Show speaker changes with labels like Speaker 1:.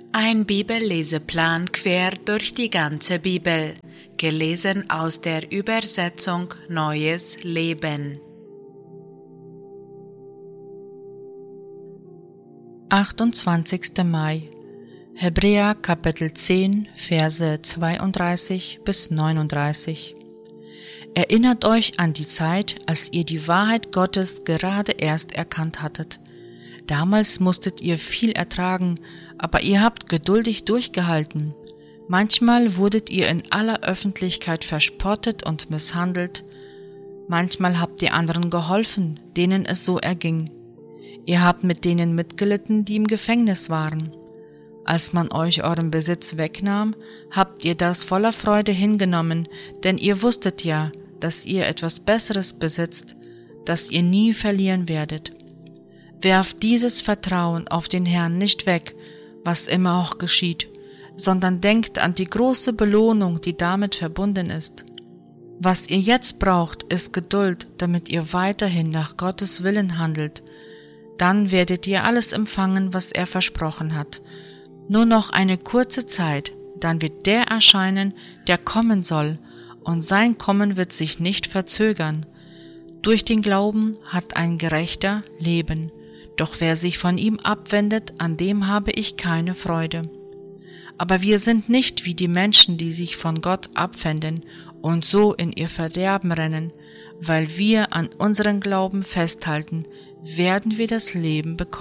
Speaker 1: Ein Bibelleseplan quer durch die ganze Bibel, gelesen aus der Übersetzung Neues Leben.
Speaker 2: 28. Mai, Hebräer Kapitel 10, Verse 32 bis 39. Erinnert euch an die Zeit, als ihr die Wahrheit Gottes gerade erst erkannt hattet. Damals musstet ihr viel ertragen, aber ihr habt geduldig durchgehalten. Manchmal wurdet ihr in aller Öffentlichkeit verspottet und misshandelt. Manchmal habt ihr anderen geholfen, denen es so erging. Ihr habt mit denen mitgelitten, die im Gefängnis waren. Als man euch euren Besitz wegnahm, habt ihr das voller Freude hingenommen, denn ihr wusstet ja, dass ihr etwas Besseres besitzt, das ihr nie verlieren werdet. Werft dieses Vertrauen auf den Herrn nicht weg, was immer auch geschieht, sondern denkt an die große Belohnung, die damit verbunden ist. Was ihr jetzt braucht, ist Geduld, damit ihr weiterhin nach Gottes Willen handelt. Dann werdet ihr alles empfangen, was er versprochen hat. Nur noch eine kurze Zeit, dann wird der erscheinen, der kommen soll, und sein Kommen wird sich nicht verzögern. Durch den Glauben hat ein Gerechter Leben, doch wer sich von ihm abwendet, an dem habe ich keine Freude. Aber wir sind nicht wie die Menschen, die sich von Gott abwenden und so in ihr Verderben rennen. Weil wir an unseren Glauben festhalten, werden wir das Leben bekommen.